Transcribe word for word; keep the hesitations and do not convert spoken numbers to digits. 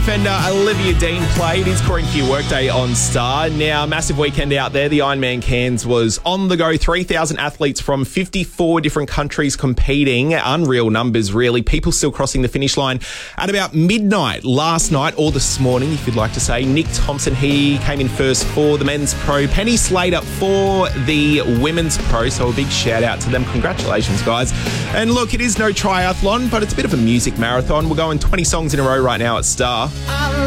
defender Olivia Dean played his Corinthian Workday on Star. Now, massive weekend out there. The Ironman Cairns was on the go. three thousand athletes from fifty-four different countries competing. Unreal numbers, really. People still crossing the finish line at about midnight last night or this morning, if you'd like to say. Nick Thompson, he came in first for the men's pro. Penny Slater for the women's pro. So a big shout out to them. Congratulations, guys. And look, it is no triathlon, but it's a bit of a music marathon. We're going twenty songs in a row right now at Star.